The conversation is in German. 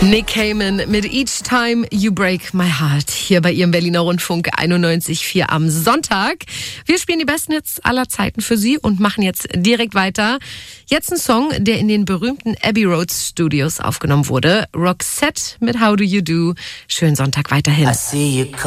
Nick Cayman mit Each Time You Break My Heart hier bei Ihrem Berliner Rundfunk 91,4 am Sonntag. Wir spielen die besten Hits aller Zeiten für Sie und machen jetzt direkt weiter. Jetzt ein Song, der in den berühmten Abbey Road Studios aufgenommen wurde. Roxette mit How Do You Do. Schönen Sonntag weiterhin.